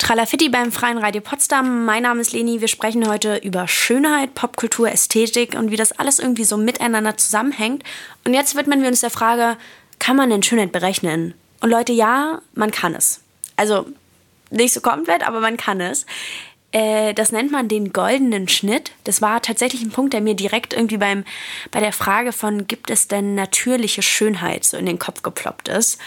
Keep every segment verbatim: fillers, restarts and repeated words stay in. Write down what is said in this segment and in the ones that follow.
Tralafitti beim Freien Radio Potsdam. Mein Name ist Leni. Wir sprechen heute über Schönheit, Popkultur, Ästhetik und wie das alles irgendwie so miteinander zusammenhängt. Und jetzt widmen wir uns der Frage, kann man denn Schönheit berechnen? Und Leute, ja, man kann es. Also nicht so komplett, aber man kann es. Äh, das nennt man den goldenen Schnitt. Das war tatsächlich ein Punkt, der mir direkt irgendwie beim, bei der Frage von, gibt es denn natürliche Schönheit, so in den Kopf geploppt ist.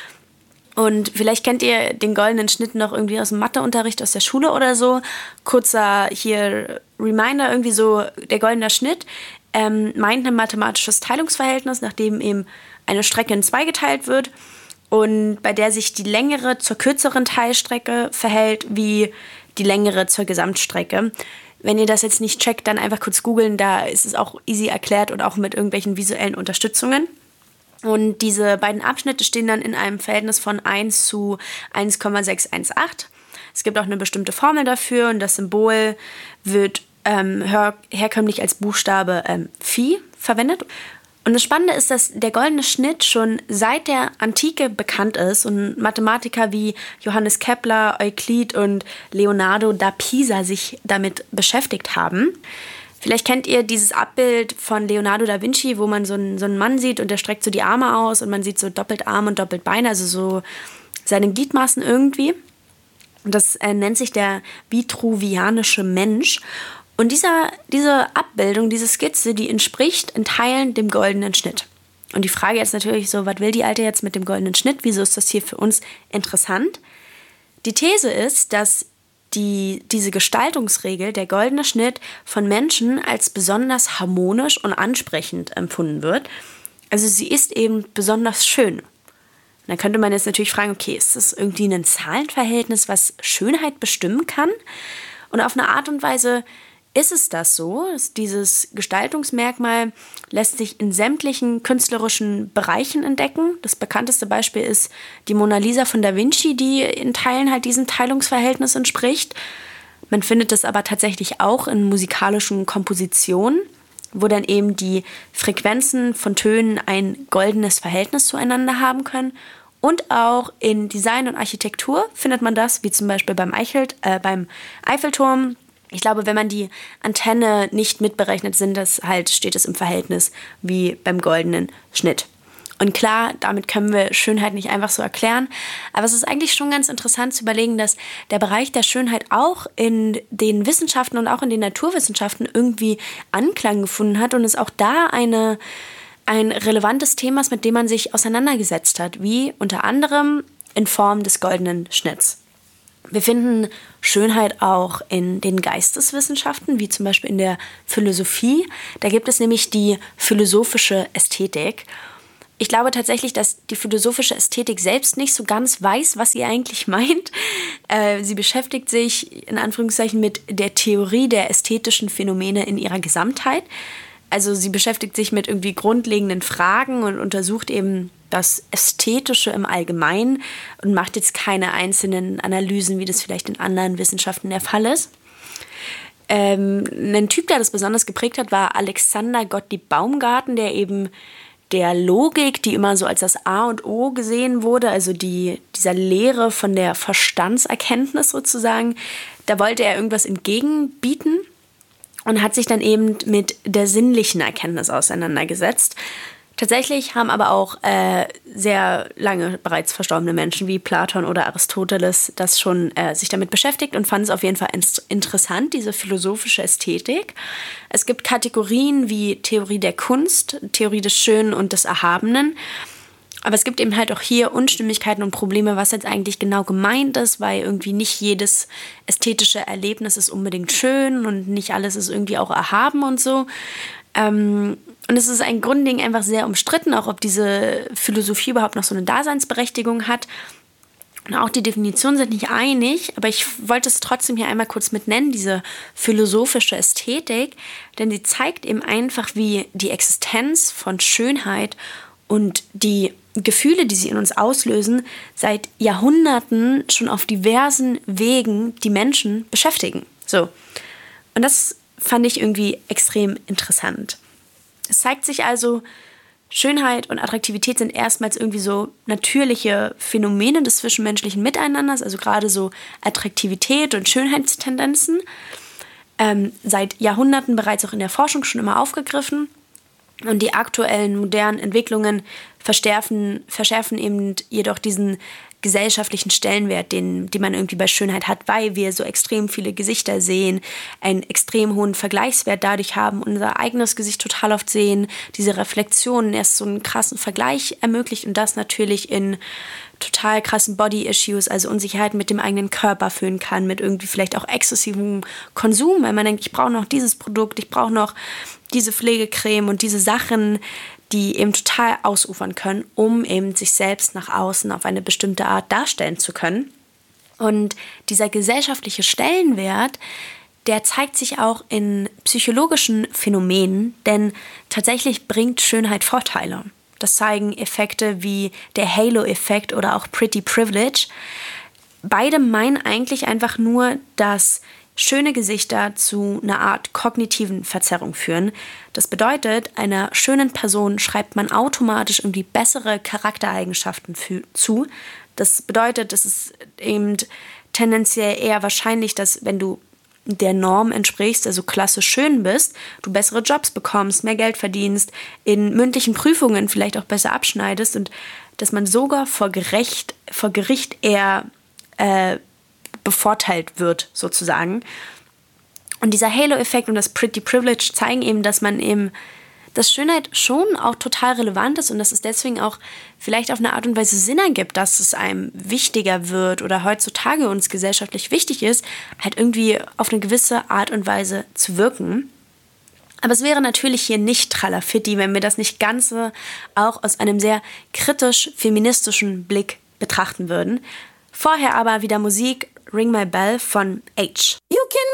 Und vielleicht kennt ihr den goldenen Schnitt noch irgendwie aus dem Matheunterricht aus der Schule oder so. Kurzer hier Reminder, irgendwie so der goldene Schnitt ähm, meint ein mathematisches Teilungsverhältnis, nachdem eben eine Strecke in zwei geteilt wird und bei der sich die längere zur kürzeren Teilstrecke verhält wie die längere zur Gesamtstrecke. Wenn ihr das jetzt nicht checkt, dann einfach kurz googeln, da ist es auch easy erklärt und auch mit irgendwelchen visuellen Unterstützungen. Und diese beiden Abschnitte stehen dann in einem Verhältnis von eins zu eins Komma sechs eins acht. Es gibt auch eine bestimmte Formel dafür und das Symbol wird ähm, her- herkömmlich als Buchstabe ähm, Phi verwendet. Und das Spannende ist, dass der goldene Schnitt schon seit der Antike bekannt ist und Mathematiker wie Johannes Kepler, Euklid und Leonardo da Pisa sich damit beschäftigt haben. Vielleicht kennt ihr dieses Abbild von Leonardo da Vinci, wo man so einen, so einen Mann sieht und der streckt so die Arme aus und man sieht so doppelt Arme und doppelt Beine, also so seine Gliedmaßen irgendwie. Und das äh, nennt sich der vitruvianische Mensch. Und dieser, diese Abbildung, diese Skizze, die entspricht in Teilen dem goldenen Schnitt. Und die Frage jetzt natürlich so, was will die Alte jetzt mit dem goldenen Schnitt? Wieso ist das hier für uns interessant? Die These ist, dass Die, diese Gestaltungsregel, der goldene Schnitt, von Menschen als besonders harmonisch und ansprechend empfunden wird. Also sie ist eben besonders schön. Und dann könnte man jetzt natürlich fragen, okay, ist das irgendwie ein Zahlenverhältnis, was Schönheit bestimmen kann? Und auf eine Art und Weise ist es das so. Dieses Gestaltungsmerkmal lässt sich in sämtlichen künstlerischen Bereichen entdecken. Das bekannteste Beispiel ist die Mona Lisa von Da Vinci, die in Teilen halt diesem Teilungsverhältnis entspricht. Man findet das aber tatsächlich auch in musikalischen Kompositionen, wo dann eben die Frequenzen von Tönen ein goldenes Verhältnis zueinander haben können. Und auch in Design und Architektur findet man das, wie zum Beispiel beim, Eichel, äh, beim Eiffelturm. Ich glaube, wenn man die Antenne nicht mitberechnet, sind das halt, steht es im Verhältnis wie beim goldenen Schnitt. Und klar, damit können wir Schönheit nicht einfach so erklären, aber es ist eigentlich schon ganz interessant zu überlegen, dass der Bereich der Schönheit auch in den Wissenschaften und auch in den Naturwissenschaften irgendwie Anklang gefunden hat und es auch da eine, ein relevantes Thema ist, mit dem man sich auseinandergesetzt hat, wie unter anderem in Form des goldenen Schnitts. Wir finden Schönheit auch in den Geisteswissenschaften, wie zum Beispiel in der Philosophie. Da gibt es nämlich die philosophische Ästhetik. Ich glaube tatsächlich, dass die philosophische Ästhetik selbst nicht so ganz weiß, was sie eigentlich meint. Äh, sie beschäftigt sich in Anführungszeichen mit der Theorie der ästhetischen Phänomene in ihrer Gesamtheit. Also sie beschäftigt sich mit irgendwie grundlegenden Fragen und untersucht eben das Ästhetische im Allgemeinen und macht jetzt keine einzelnen Analysen, wie das vielleicht in anderen Wissenschaften der Fall ist. Ähm, ein Typ, der das besonders geprägt hat, war Alexander Gottlieb Baumgarten, der eben der Logik, die immer so als das A und O gesehen wurde, also die, dieser Lehre von der Verstandserkenntnis sozusagen, da wollte er irgendwas entgegenbieten und hat sich dann eben mit der sinnlichen Erkenntnis auseinandergesetzt. Tatsächlich haben aber auch äh, sehr lange bereits verstorbene Menschen wie Platon oder Aristoteles das schon äh, sich damit beschäftigt und fanden es auf jeden Fall in- interessant, diese philosophische Ästhetik. Es gibt Kategorien wie Theorie der Kunst, Theorie des Schönen und des Erhabenen. Aber es gibt eben halt auch hier Unstimmigkeiten und Probleme, was jetzt eigentlich genau gemeint ist, weil irgendwie nicht jedes ästhetische Erlebnis ist unbedingt schön und nicht alles ist irgendwie auch erhaben und so. Ähm, und es ist ein Grundding einfach sehr umstritten, auch ob diese Philosophie überhaupt noch so eine Daseinsberechtigung hat. Und auch die Definitionen sind nicht einig, aber ich wollte es trotzdem hier einmal kurz mit nennen, diese philosophische Ästhetik, denn sie zeigt eben einfach, wie die Existenz von Schönheit und die Gefühle, die sie in uns auslösen, seit Jahrhunderten schon auf diversen Wegen die Menschen beschäftigen. So. Und das fand ich irgendwie extrem interessant. Es zeigt sich also, Schönheit und Attraktivität sind erstmals irgendwie so natürliche Phänomene des zwischenmenschlichen Miteinanders, also gerade so Attraktivität und Schönheitstendenzen, ähm, seit Jahrhunderten bereits auch in der Forschung schon immer aufgegriffen. Und die aktuellen modernen Entwicklungen verschärfen, verschärfen eben jedoch diesen gesellschaftlichen Stellenwert, den, den man irgendwie bei Schönheit hat, weil wir so extrem viele Gesichter sehen, einen extrem hohen Vergleichswert dadurch haben, unser eigenes Gesicht total oft sehen, diese Reflexionen erst so einen krassen Vergleich ermöglicht und das natürlich in total krassen Body-Issues, also Unsicherheiten mit dem eigenen Körper führen kann, mit irgendwie vielleicht auch exzessivem Konsum, weil man denkt, ich brauche noch dieses Produkt, ich brauche noch diese Pflegecreme und diese Sachen, die eben total ausufern können, um eben sich selbst nach außen auf eine bestimmte Art darstellen zu können. Und dieser gesellschaftliche Stellenwert, der zeigt sich auch in psychologischen Phänomenen, denn tatsächlich bringt Schönheit Vorteile. Das zeigen Effekte wie der Halo-Effekt oder auch Pretty Privilege. Beide meinen eigentlich einfach nur, dass schöne Gesichter zu einer Art kognitiven Verzerrung führen. Das bedeutet, einer schönen Person schreibt man automatisch irgendwie bessere Charaktereigenschaften für, zu. Das bedeutet, es ist eben tendenziell eher wahrscheinlich, dass wenn du der Norm entsprichst, also klassisch schön bist, du bessere Jobs bekommst, mehr Geld verdienst, in mündlichen Prüfungen vielleicht auch besser abschneidest und dass man sogar vor Gericht, vor Gericht eher äh, bevorteilt wird, sozusagen. Und dieser Halo-Effekt und das Pretty Privilege zeigen eben, dass man eben, dass Schönheit schon auch total relevant ist und dass es deswegen auch vielleicht auf eine Art und Weise Sinn ergibt, dass es einem wichtiger wird oder heutzutage uns gesellschaftlich wichtig ist, halt irgendwie auf eine gewisse Art und Weise zu wirken. Aber es wäre natürlich hier nicht Tralafitti, wenn wir das nicht Ganze auch aus einem sehr kritisch-feministischen Blick betrachten würden. Vorher aber wieder Musik Ring My Bell von H.